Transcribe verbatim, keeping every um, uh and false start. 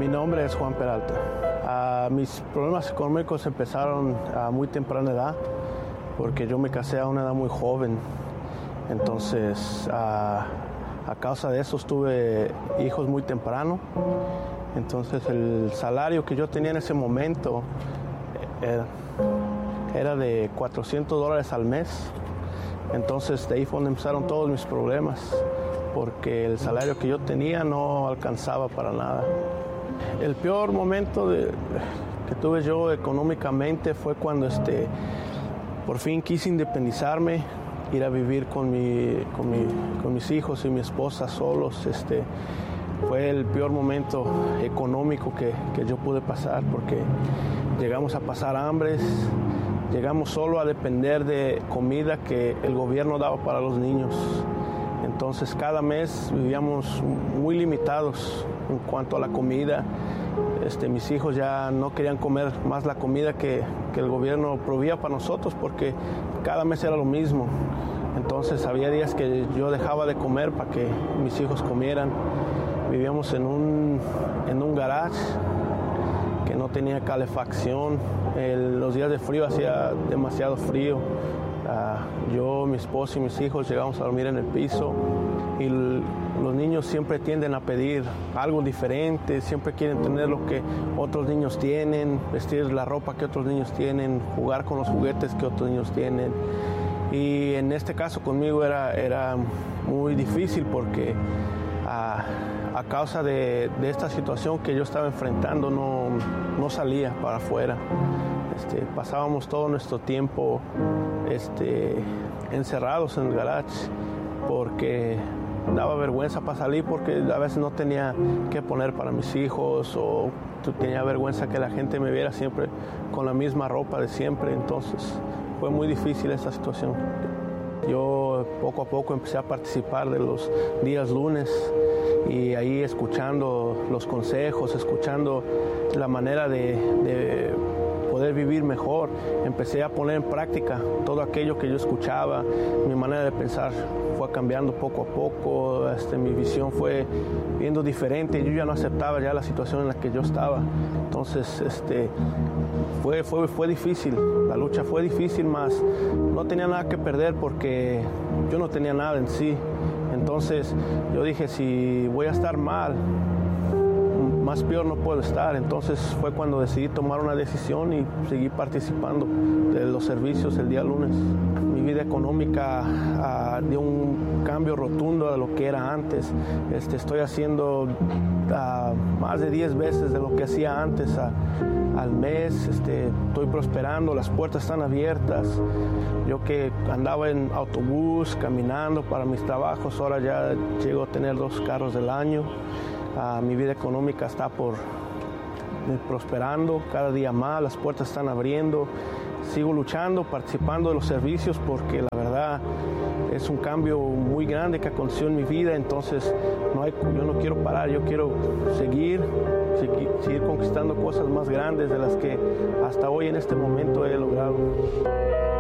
Mi nombre es Juan Peralta. Uh, mis problemas económicos empezaron a muy temprana edad porque yo me casé a una edad muy joven. Entonces, uh, a causa de eso tuve hijos muy temprano. Entonces, el salario que yo tenía en ese momento era, era de cuatrocientos dólares al mes. Entonces, de ahí fue donde empezaron todos mis problemas, porque el salario que yo tenía no alcanzaba para nada. El peor momento de, que tuve yo económicamente fue cuando este, por fin quise independizarme, ir a vivir con, mi, con, mi, con mis hijos y mi esposa solos. Este, fue el peor momento económico que, que yo pude pasar, porque llegamos a pasar hambres, llegamos solo a depender de comida que el gobierno daba para los niños. Entonces cada mes vivíamos muy limitados en cuanto a la comida. Este, mis hijos ya no querían comer más la comida que, que el gobierno proveía para nosotros, porque cada mes era lo mismo. Entonces había días que yo dejaba de comer para que mis hijos comieran. Vivíamos en un, en un garage que no tenía calefacción. El, los días de frío hacía demasiado frío. Uh, yo, mi esposo y mis hijos llegamos a dormir en el piso, y l- los niños siempre tienden a pedir algo diferente, siempre quieren tener lo que otros niños tienen, vestir la ropa que otros niños tienen, jugar con los juguetes que otros niños tienen. Y en este caso conmigo era, era muy difícil, porque uh, a causa de, de esta situación que yo estaba enfrentando no, no salía para afuera. Este, pasábamos todo nuestro tiempo este, encerrados en el garage, porque daba vergüenza para salir, porque a veces no tenía qué poner para mis hijos, o tenía vergüenza que la gente me viera siempre con la misma ropa de siempre. Entonces fue muy difícil esta situación. Yo poco a poco empecé a participar de los días lunes, y ahí escuchando los consejos, escuchando la manera de, de poder vivir mejor, empecé a poner en práctica todo aquello que yo escuchaba. Mi manera de pensar fue cambiando poco a poco, este, mi visión fue viendo diferente. Yo ya no aceptaba ya la situación en la que yo estaba. Entonces este, fue, fue, fue difícil, la lucha fue difícil, más no tenía nada que perder, porque yo no tenía nada en sí. Entonces yo dije, si voy a estar mal, más peor no puedo estar. Entonces fue cuando decidí tomar una decisión y seguí participando de los servicios el día lunes. Mi vida económica uh, dio un cambio rotundo de lo que era antes. Este, estoy haciendo uh, más de diez veces de lo que hacía antes uh, al mes. Este, estoy prosperando, las puertas están abiertas. Yo que andaba en autobús, caminando para mis trabajos, ahora ya llego a tener dos carros del año. Uh, mi vida económica está por eh, prosperando cada día más, las puertas están abriendo. Sigo luchando, participando de los servicios, porque la verdad es un cambio muy grande que aconteció en mi vida. Entonces no hay, yo no quiero parar, yo quiero seguir, seguir, seguir conquistando cosas más grandes de las que hasta hoy en este momento he logrado.